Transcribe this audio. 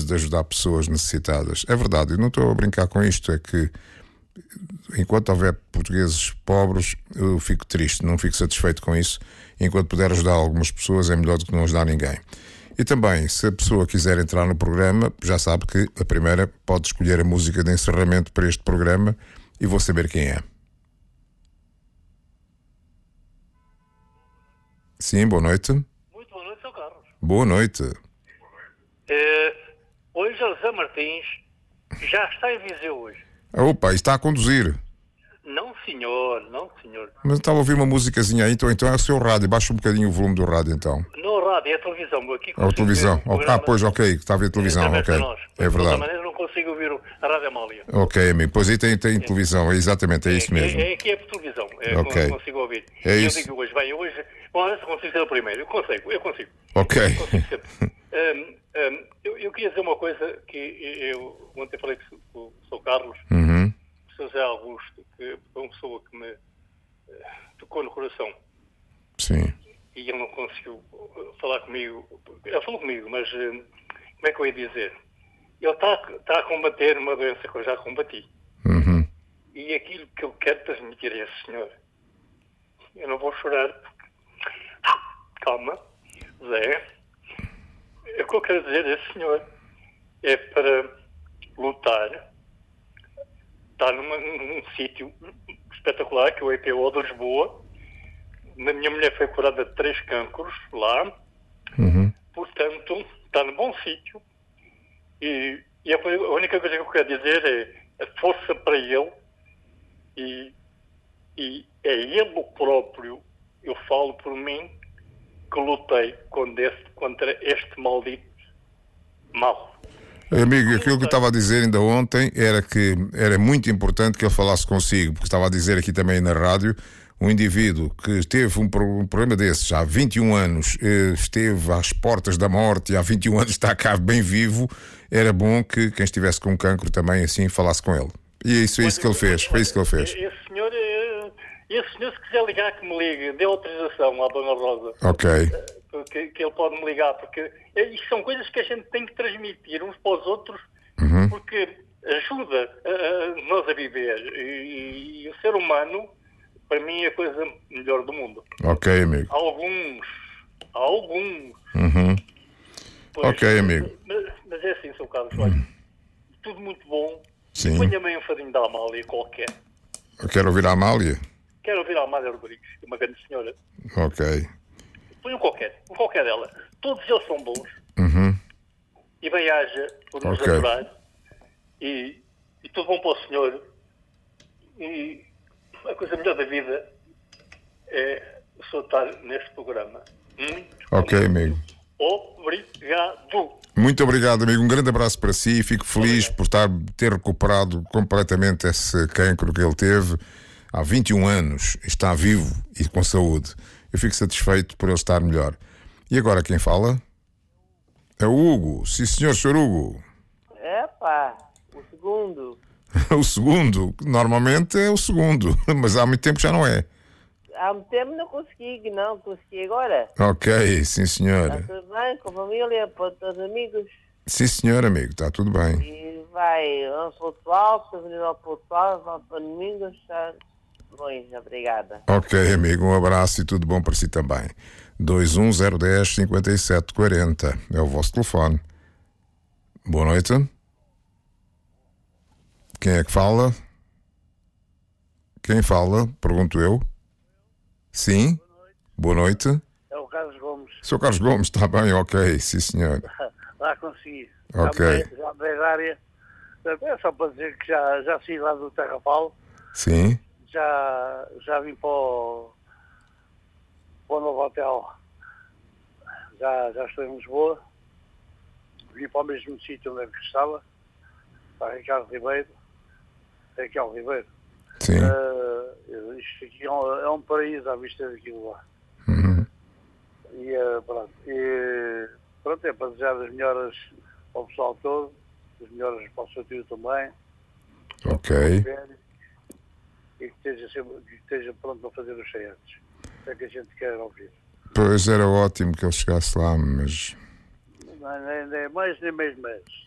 de ajudar pessoas necessitadas. É verdade, eu não estou a brincar com isto, é que enquanto houver portugueses pobres, eu fico triste, não fico satisfeito com isso. Enquanto puder ajudar algumas pessoas, é melhor do que não ajudar ninguém. E também, se a pessoa quiser entrar no programa, já sabe que a primeira pode escolher a música de encerramento para este programa e vou saber quem é. Sim, boa noite. Muito boa noite, Sr. Carlos. Boa noite. Hoje, José Martins já está em Viseu hoje. Opa, está a conduzir. Não, senhor, não, senhor. Mas estava a ouvir uma musicazinha aí, então é o seu rádio. Baixa um bocadinho o volume do rádio, então. No rádio, é a televisão. Aqui A televisão. Pois, ok, está a ver a televisão, ok. É verdade. De toda maneira, não consigo ouvir a Rádio Amália. Ok, amigo. Pois aí tem televisão, exatamente, é isso mesmo. Aqui é por televisão, Ok. consigo ouvir. É e isso. eu digo hoje, bom, se consigo ser o primeiro, eu consigo. Ok. Consigo sempre. Eu queria dizer uma coisa que eu ontem falei com o Sr. Carlos, Uhum. o Sr. José Augusto, que foi uma pessoa que me tocou no coração. Sim. E ele não conseguiu falar comigo. Ele falou comigo, mas como é que eu ia dizer? Ele está a combater uma doença que eu já combati. Uhum. E aquilo que eu quero transmitir a esse senhor, eu não vou chorar. Calma, Zé. O que eu quero dizer a esse senhor é para lutar. Está num sítio espetacular, que é o EPO de Lisboa. A minha mulher foi curada de 3 cancros lá. Uhum. Portanto, está num bom sítio. E a única coisa que eu quero dizer é a força para ele. E é ele próprio, eu falo por mim, que lutei contra este maldito mal. Amigo, aquilo que eu estava a dizer ainda ontem era que era muito importante que ele falasse consigo, porque estava a dizer aqui também na rádio, um indivíduo que teve um problema desses há 21 anos, esteve às portas da morte e há 21 anos está cá bem vivo, era bom que quem estivesse com cancro também assim falasse com ele. E é isso que ele fez, foi isso que ele fez. Esse senhor, se quiser ligar, que me ligue, dê autorização à Dona Rosa. Ok. Que ele pode me ligar, porque isto são coisas que a gente tem que transmitir uns para os outros, Uhum. porque ajuda nós a viver. E o ser humano, para mim, é a coisa melhor do mundo. Ok, amigo. Alguns. Uhum. Pois, Ok, amigo. Mas é assim, Sr. Carlos, olha, tudo muito bom. Sim. Ponha-me um fadinho da Amália qualquer. Eu quero ouvir a Amália. Quero ouvir a Amália Rodrigues, uma grande senhora. Ok. Põe um qualquer dela. Todos eles são bons. Uhum. E bem-haja por nos Ok. aturar. E tudo bom para o senhor. E a coisa melhor da vida é o senhor estar neste programa. Ok, amigo. Obrigado. Muito obrigado, amigo. Um grande abraço para si. Fico feliz por ter recuperado completamente esse cancro que ele teve há 21 anos. Está vivo e com saúde. Eu fico satisfeito por ele estar melhor. E agora quem fala? É o Hugo. Sim, senhor, Sr. Hugo. Epá, o segundo. O segundo. Normalmente é o segundo. Mas há muito tempo já não é. Há muito tempo não consegui agora. Ok, sim, senhor. Está tudo bem, com a família, para todos os amigos. Sim, senhor, amigo. Está tudo bem. E vai, vamos para o pessoal, para venir ao pessoal, vamos para Domingos, está bom, obrigada. Ok, amigo, um abraço e tudo bom para si também. 210105740 é o vosso telefone. Boa noite. Quem é que fala? Quem fala? Pergunto eu. Sim? Boa noite. É o Carlos Gomes. Sr. Carlos Gomes, está bem, ok, sim senhor. Lá consegui. Ok. Já mudei de área. É só para dizer que já saí lá do Terrafal. Sim? Já vim para o novo hotel. Já estou em Lisboa. Vim para o mesmo sítio onde eu estava. Para Ricardo Ribeiro. Raquel Ribeiro. Sim. Isto aqui é um paraíso à vista daquilo lá. Uhum. E pronto, é para desejar as melhoras ao pessoal todo, as melhoras para o seu tio também. Ok. E que esteja pronto para fazer os cheiados. É que a gente quer ouvir. Pois era ótimo que ele chegasse lá, mas... Não é mais nem mês.